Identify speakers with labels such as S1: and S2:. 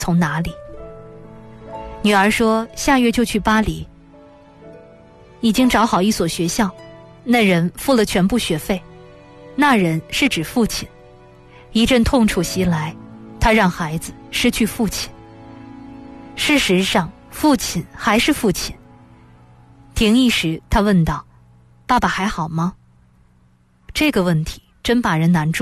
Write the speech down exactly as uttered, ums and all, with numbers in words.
S1: 从哪里？女儿说下月就去巴黎，已经找好一所学校，那人付了全部学费。那人是指父亲。一阵痛楚袭来，他让孩子失去父亲。事实上父亲还是父亲。停一时，他问道：爸爸还好吗？这个问题真把人难住。